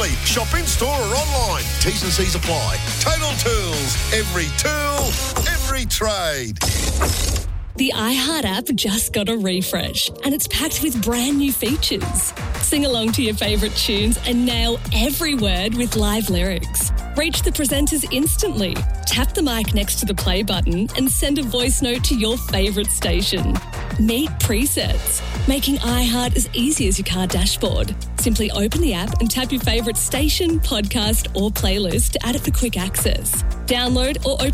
exclusively. Shop in store or online. T's and C's apply. Total Tools. Every tool, every trade. The iHeart app just got a refresh and it's packed with brand new features. Sing along to your favourite tunes and nail every word with live lyrics. Reach the presenters instantly. Tap the mic next to the play button and send a voice note to your favourite station. Meet presets, making iHeart as easy as your car dashboard. Simply open the app and tap your favourite station, podcast or playlist to add it for quick access. Download or open